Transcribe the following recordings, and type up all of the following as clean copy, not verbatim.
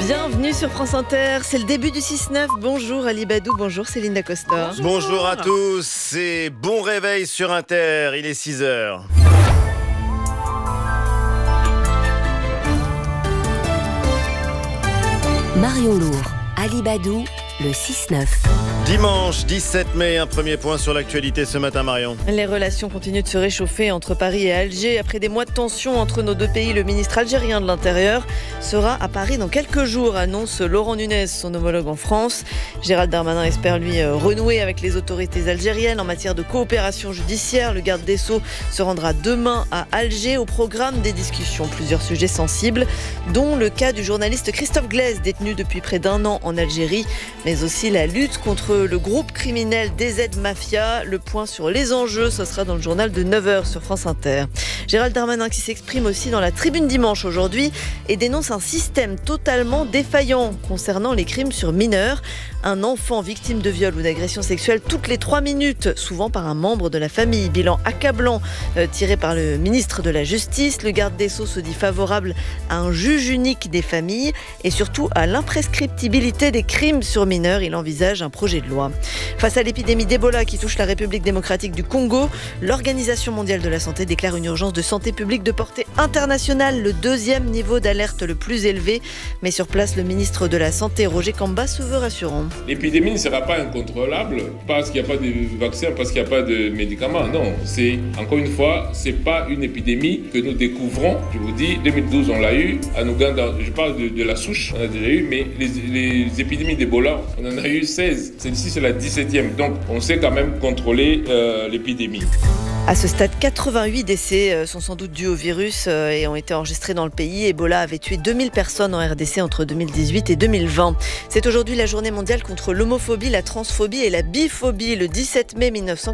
Bienvenue sur France Inter, c'est le début du 6-9. Bonjour Ali Badou, bonjour Céline Dacosta. Bonjour à tous et bon réveil sur Inter, il est 6h. Marion Lourd, Ali Badou, le 6-9. Dimanche 17 mai, un premier point sur l'actualité ce matin, Marion. Les relations continuent de se réchauffer entre Paris et Alger. Après des mois de tension entre nos deux pays, le ministre algérien de l'Intérieur sera à Paris dans quelques jours, annonce Laurent Nunez, son homologue en France. Gérald Darmanin espère lui renouer avec les autorités algériennes en matière de coopération judiciaire. Le garde des Sceaux se rendra demain à Alger. Au programme des discussions, plusieurs sujets sensibles, dont le cas du journaliste Christophe Glaise, détenu depuis près d'1 an en Algérie, mais aussi la lutte contre le groupe criminel DZ Mafia. Le point sur les enjeux, ce sera dans le journal de 9h sur France Inter. Gérald Darmanin qui s'exprime aussi dans la Tribune Dimanche aujourd'hui et dénonce un système totalement défaillant concernant les crimes sur mineurs. Un enfant victime de viol ou d'agression sexuelle toutes les 3 minutes, souvent par un membre de la famille. Bilan accablant tiré par le ministre de la Justice. Le garde des Sceaux se dit favorable à un juge unique des familles et surtout à l'imprescriptibilité des crimes sur mineurs. Il envisage un projet de loi. Face à l'épidémie d'Ebola qui touche la République démocratique du Congo, l'Organisation mondiale de la santé déclare une urgence de santé publique de portée internationale, le 2e niveau d'alerte le plus élevé. Mais sur place, le ministre de la Santé, Roger Kamba, se veut rassurant. L'épidémie ne sera pas incontrôlable parce qu'il n'y a pas de vaccin, parce qu'il n'y a pas de médicaments. Non, encore une fois, c'est pas une épidémie que nous découvrons. Je vous dis, 2012, on l'a eu. En Ouganda, je parle de la souche, on a déjà eu, mais les épidémies d'Ebola, on en a eu 16. Celle-ci, c'est la 17e. Donc, on sait quand même contrôler l'épidémie. À ce stade, 88 décès sont sans doute dus au virus et ont été enregistrés dans le pays. Ebola avait tué 2000 personnes en RDC entre 2018 et 2020. C'est aujourd'hui la journée mondiale contre l'homophobie, la transphobie et la biphobie. Le 17 mai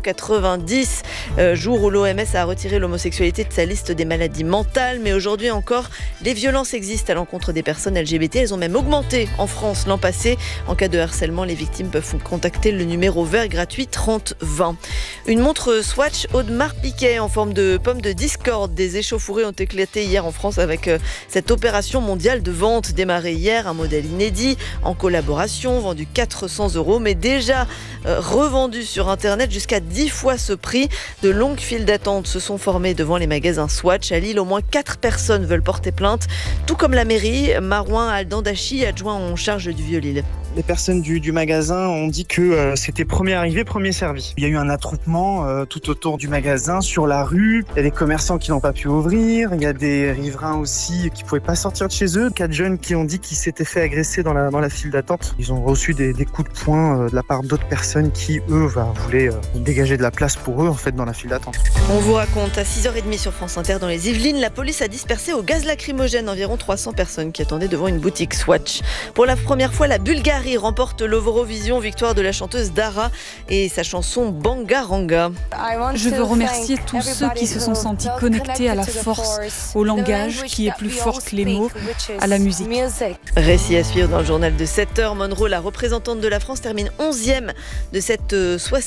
1990, jour où l'OMS a retiré l'homosexualité de sa liste des maladies mentales. Mais aujourd'hui encore, les violences existent à l'encontre des personnes LGBT. Elles ont même augmenté en France l'an passé. En cas de harcèlement, les victimes peuvent contacter le numéro vert gratuit 3020. Une montre Swatch Audemars Piguet en forme de pomme de discorde. Des échauffourées ont éclaté hier en France avec cette opération mondiale de vente démarrée hier. Un modèle inédit en collaboration, vendu 400 €, mais déjà revendu sur Internet jusqu'à 10 fois ce prix. De longues files d'attente se sont formées devant les magasins Swatch. À Lille, au moins 4 personnes veulent porter plainte, tout comme la mairie. Marouin Aldandachi, adjoint en charge du Vieux-Lille. Les personnes du magasin ont dit que c'était premier arrivé, premier servi. Il y a eu un attroupement tout autour du magasin, sur la rue. Il y a des commerçants qui n'ont pas pu ouvrir. Il y a des riverains aussi qui ne pouvaient pas sortir de chez eux. 4 jeunes qui ont dit qu'ils s'étaient fait agresser dans la file d'attente. Ils ont reçu des coups de poing de la part d'autres personnes qui, eux, voulaient dégager de la place pour eux en fait, dans la file d'attente. On vous raconte à 6h30 sur France Inter dans les Yvelines, la police a dispersé au gaz lacrymogène environ 300 personnes qui attendaient devant une boutique Swatch. Pour la première fois, la Bulgarie remporte l'Eurovision, victoire de la chanteuse Dara et sa chanson Bangaranga. Je veux remercier tous ceux qui se sont sentis connectés à la force, au langage qui est plus fort que les mots, à la musique. Récit à suivre dans le journal de 7h. Monroe, la représentante de la France, termine 11e de cette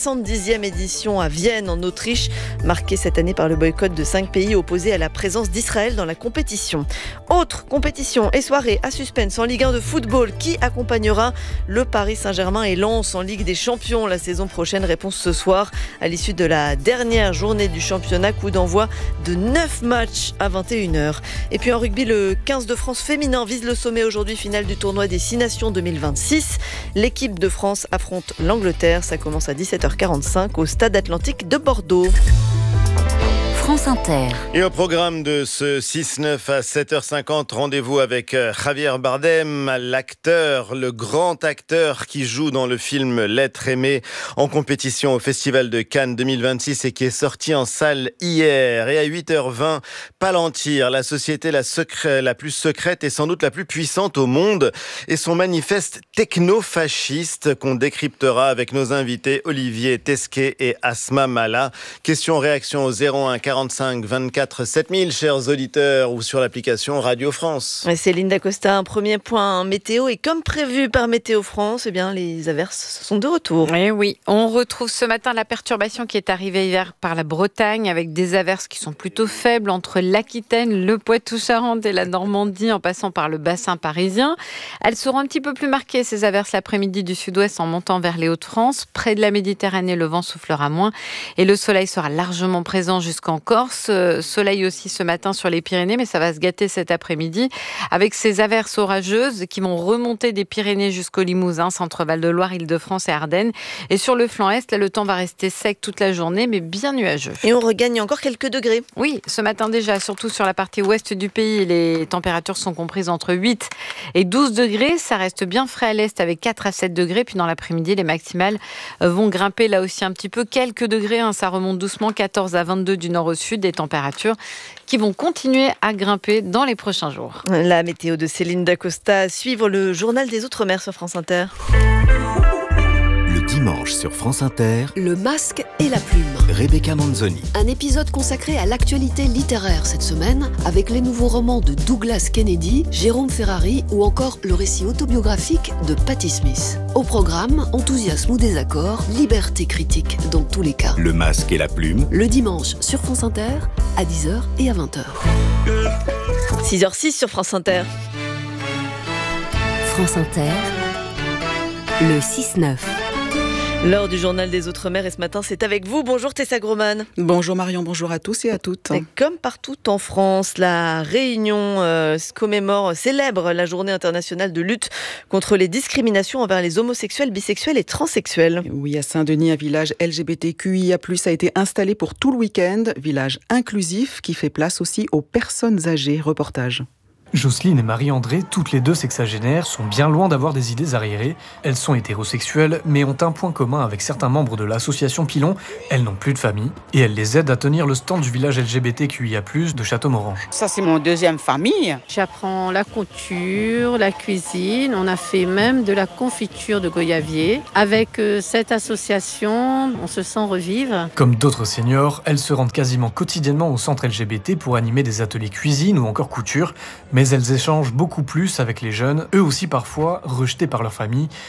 70e édition à Vienne, en Autriche, marquée cette année par le boycott de 5 pays opposés à la présence d'Israël dans la compétition. Autre compétition et soirée à suspense en Ligue 1 de football. Qui accompagnera le Paris Saint-Germain et Lens en Ligue des Champions la saison prochaine? Réponse ce soir à l'issue de la dernière journée du championnat. Coup d'envoi de 9 matchs à 21h. Et puis en rugby, le 15 de France féminin vise le sommet aujourd'hui, finale du tournoi des 6 Nations 2026. L'équipe de France affronte l'Angleterre. Ça commence à 17h45 au Stade Atlantique de Bordeaux. France Inter. Et au programme de ce 6-9 à 7h50, rendez-vous avec Javier Bardem, l'acteur, le grand acteur qui joue dans le film L'être aimé en compétition au Festival de Cannes 2026 et qui est sorti en salle hier. Et à 8h20, Palantir, la société la plus secrète et sans doute la plus puissante au monde, et son manifeste techno-fasciste qu'on décryptera avec nos invités Olivier Tesquet et Asma Mala. Question-réaction au 01 45 45 24 7000, chers auditeurs, ou sur l'application Radio France. Céline Dacosta, un premier point météo. Et comme prévu par Météo France, eh bien, les averses sont de retour. Et oui, on retrouve ce matin la perturbation qui est arrivée hier par la Bretagne, avec des averses qui sont plutôt faibles entre l'Aquitaine, le Poitou-Charentes et la Normandie, en passant par le bassin parisien. Elles seront un petit peu plus marquées, ces averses, l'après-midi du sud-ouest en montant vers les Hauts-de-France. Près de la Méditerranée, le vent soufflera moins et le soleil sera largement présent jusqu'en Corse. Soleil aussi ce matin sur les Pyrénées, mais ça va se gâter cet après-midi avec ces averses orageuses qui vont remonter des Pyrénées jusqu'au Limousin, Centre-Val de Loire, Île-de-France et Ardennes. Et sur le flanc est, là, le temps va rester sec toute la journée, mais bien nuageux. Et on regagne encore quelques degrés. Oui, ce matin déjà, surtout sur la partie ouest du pays, les températures sont comprises entre 8 et 12 degrés. Ça reste bien frais à l'est avec 4 à 7 degrés. Puis dans l'après-midi, les maximales vont grimper là aussi un petit peu. Quelques degrés, ça remonte doucement, 14 à 22 du nord au sud. Des températures qui vont continuer à grimper dans les prochains jours. La météo de Céline Dacosta, à suivre le journal des Outre-mer sur France Inter. Le dimanche sur France Inter, Le masque et la plume. Rebecca Manzoni. Un épisode consacré à l'actualité littéraire cette semaine, avec les nouveaux romans de Douglas Kennedy, Jérôme Ferrari ou encore le récit autobiographique de Patti Smith. Au programme, enthousiasme ou désaccord, liberté critique dans tous les cas. Le masque et la plume. Le dimanche sur France Inter, à 10h et à 20h. 6h06 sur France Inter. France Inter, le 6-9. L'heure du journal des Outre-mer et ce matin c'est avec vous. Bonjour Tessa Groman. Bonjour Marion, bonjour à tous et à toutes. Et comme partout en France, la Réunion célèbre la journée internationale de lutte contre les discriminations envers les homosexuels, bisexuels et transsexuels. Oui, à Saint-Denis, un village LGBTQIA+ a été installé pour tout le week-end. Village inclusif qui fait place aussi aux personnes âgées. Reportage. Jocelyne et Marie-André, toutes les deux sexagénaires, sont bien loin d'avoir des idées arriérées. Elles sont hétérosexuelles, mais ont un point commun avec certains membres de l'association Pilon. Elles n'ont plus de famille et elles les aident à tenir le stand du village LGBTQIA+, de Châteaumorange. Ça, c'est mon deuxième famille. J'apprends la couture, la cuisine. On a fait même de la confiture de goyavier. Avec cette association, on se sent revivre. Comme d'autres seniors, elles se rendent quasiment quotidiennement au centre LGBT pour animer des ateliers cuisine ou encore couture. Mais elles échangent beaucoup plus avec les jeunes, eux aussi parfois rejetés par leur famille.